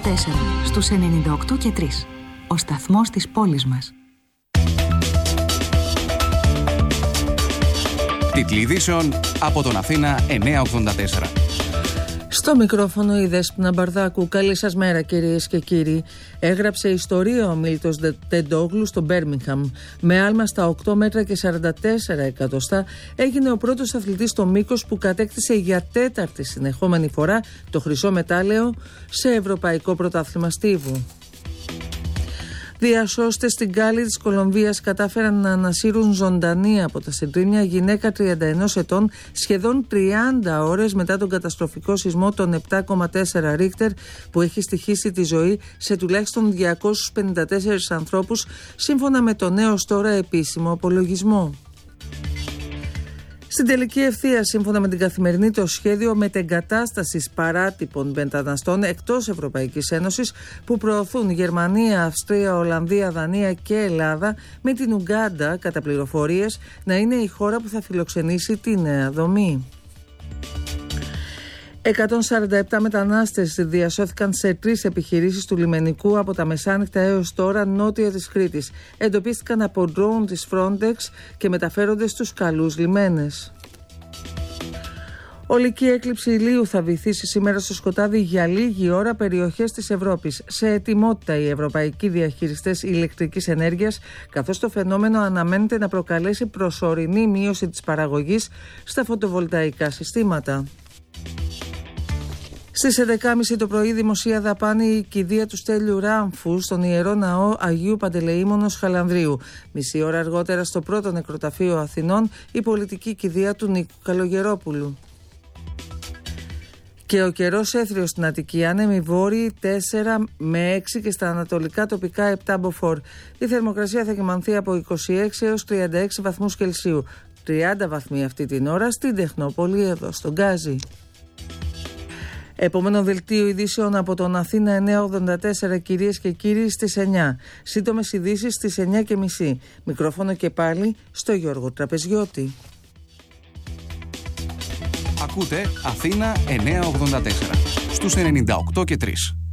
στους 98 και 3. Ο σταθμός της πόλης μας. Τίτλοι ειδήσεων από τον Αθήνα 984. Στο μικρόφωνο η Δέσποινα Μπαρδάκου. Καλή σας μέρα κυρίες και κύριοι. Έγραψε ιστορία ο Μίλτος Τεντόγλου στο Μπέρμιγχαμ. Με άλμα στα 8 μέτρα και 44 εκατοστά έγινε ο πρώτος αθλητής στο μήκος που κατέκτησε για τέταρτη συνεχόμενη φορά το χρυσό μετάλλαιο σε Ευρωπαϊκό Πρωτάθλημα Στίβου. Διασώστες στην Κάλι της Κολομβίας κατάφεραν να ανασύρουν ζωντανή από τα συντρίμμια γυναίκα 31 ετών σχεδόν 30 ώρες μετά τον καταστροφικό σεισμό των 7,4 Ρίχτερ που έχει στοιχήσει τη ζωή σε τουλάχιστον 254 ανθρώπους σύμφωνα με το νέο τώρα επίσημο απολογισμό. Στην τελική ευθεία, σύμφωνα με την Καθημερινή, το σχέδιο μετεγκατάστασης παράτυπων μεταναστών εκτός Ευρωπαϊκής Ένωσης που προωθούν Γερμανία, Αυστρία, Ολλανδία, Δανία και Ελλάδα με την Ουγκάντα, κατά πληροφορίες, να είναι η χώρα που θα φιλοξενήσει τη νέα δομή. 147 μετανάστες διασώθηκαν σε 3 επιχειρήσεις του λιμενικού από τα μεσάνυχτα έως τώρα νότια της Κρήτης. Εντοπίστηκαν από ντρόουν της Frontex και μεταφέρονται στους καλούς λιμένες. Ολική έκλειψη ηλίου θα βυθίσει σήμερα στο σκοτάδι για λίγη ώρα περιοχές της Ευρώπης. Σε ετοιμότητα οι ευρωπαϊκοί διαχειριστές ηλεκτρικής ενέργειας, καθώς το φαινόμενο αναμένεται να προκαλέσει προσωρινή μείωση της παραγωγής στα φωτοβολταϊκά συστήματα. Στις 11.30 το πρωί δημοσία δαπάνη η κηδεία του Στέλιου Ράμφου στον Ιερό Ναό Αγίου Παντελεήμονος Χαλανδρίου. Μισή ώρα αργότερα στο πρώτο νεκροταφείο Αθηνών η πολιτική κηδεία του Νίκου Καλογερόπουλου. Και ο καιρός έθριος στην Αττική, άνεμοι βόρειοι 4 με 6 και στα ανατολικά τοπικά 7 μποφόρ. Η θερμοκρασία θα κυμανθεί από 26 έως 36 βαθμούς Κελσίου. 30 βαθμοί αυτή την ώρα στην Τεχνόπολη εδώ στον Γκάζι. Επόμενο δελτίο ειδήσεων από τον Αθήνα 984 κυρίες και κύριοι στις 9. Σύντομες ειδήσεις στις 9.30. Μικρόφωνο και πάλι στο Γιώργο Τραπεζιώτη. Ακούτε Αθήνα 984 στους 98 και 3.